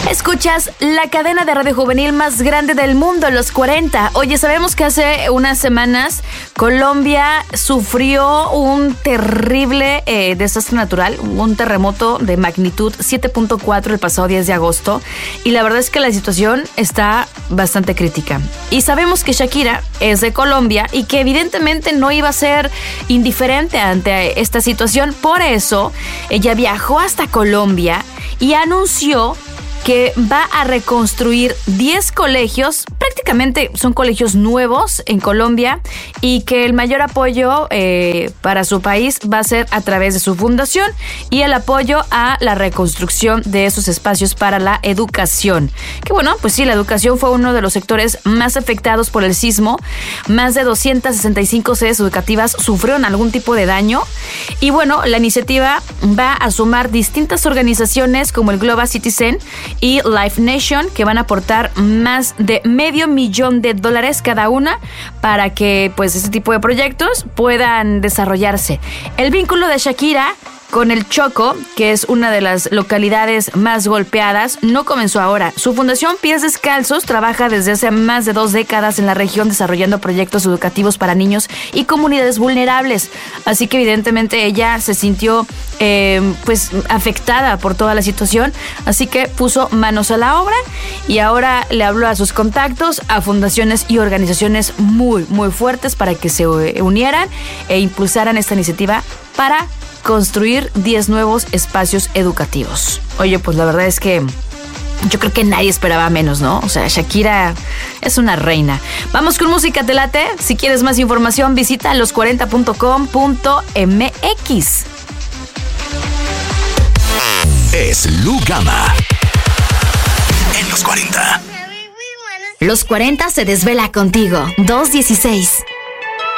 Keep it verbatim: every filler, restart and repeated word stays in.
Escuchas la cadena de radio juvenil más grande del mundo, Los cuarenta. Oye, sabemos que hace unas semanas Colombia sufrió un terrible eh, desastre natural, un terremoto de magnitud siete punto cuatro el pasado diez de agosto. Y la verdad es que la situación está bastante crítica. Y sabemos que Shakira es de Colombia y que evidentemente no iba a ser indiferente ante esta situación. Por eso, ella viajó hasta Colombia y anunció que va a reconstruir diez colegios, prácticamente son colegios nuevos en Colombia, y que el mayor apoyo eh, para su país va a ser a través de su fundación y el apoyo a la reconstrucción de esos espacios para la educación. Que bueno, pues sí, la educación fue uno de los sectores más afectados por el sismo. Más de doscientas sesenta y cinco sedes educativas sufrieron algún tipo de daño. Y bueno, la iniciativa va a sumar distintas organizaciones como el Global Citizen y Life Nation, que van a aportar más de medio millón de dólares cada una para que pues este tipo de proyectos puedan desarrollarse. El vínculo de Shakira con el Chocó, que es una de las localidades más golpeadas, no comenzó ahora. Su fundación Pies Descalzos trabaja desde hace más de dos décadas en la región desarrollando proyectos educativos para niños y comunidades vulnerables. Así que evidentemente ella se sintió eh, pues afectada por toda la situación, así que puso manos a la obra y ahora le habló a sus contactos, a fundaciones y organizaciones muy, muy fuertes para que se unieran e impulsaran esta iniciativa para construir diez nuevos espacios educativos. Oye, pues la verdad es que yo creo que nadie esperaba menos, ¿no? O sea, Shakira es una reina. Vamos con música, ¿te late? Si quieres más información, visita los cuarenta punto com punto m x. Es Lu Gama en Los cuarenta. Los cuarenta se desvela contigo. dos dieciséis.